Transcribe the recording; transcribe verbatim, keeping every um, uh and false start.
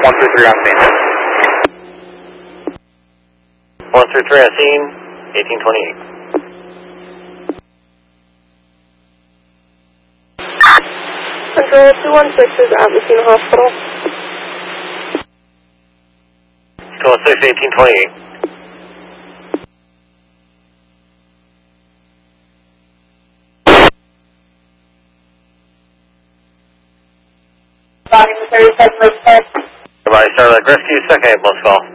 one three three on scene. one three three on scene, eighteen twenty-eight. Control two one six is at Messina Hospital. two one six, eighteen twenty-eight. Body thirty-seven, Goodbye, Starlight Rescue, second ambulance call.